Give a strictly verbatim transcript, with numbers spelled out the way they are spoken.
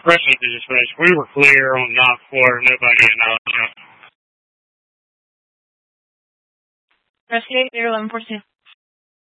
Present to dispatch. We were clear on knock floor. Nobody acknowledged us. Rescue eight zero one four two.